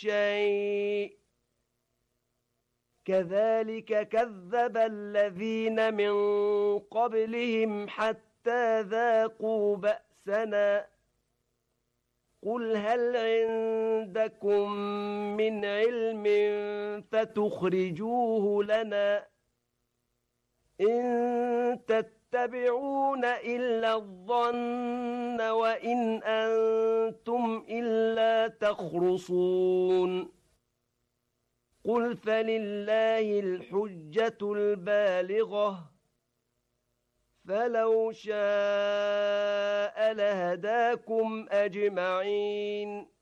شيء كذلك كذب الذين من قبلهم حتى ذاقوا بأسنا قل هل عندكم من علم فتخرجوه لنا إن تتبعون إلا الظن وإن أنتم إلا تخرصون قل فلله الحجة البالغة فلو شاء لهداكم أجمعين